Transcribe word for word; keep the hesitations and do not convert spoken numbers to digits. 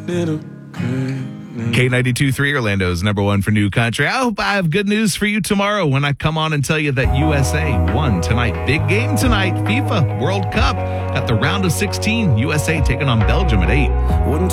little good. K ninety-two point three, Orlando's number one for new country. I hope I have good news for you tomorrow when I come on and tell you that U S A won tonight. Big game tonight. FIFA World Cup. Got the round of sixteen. U S A taking on Belgium at eight. Wouldn't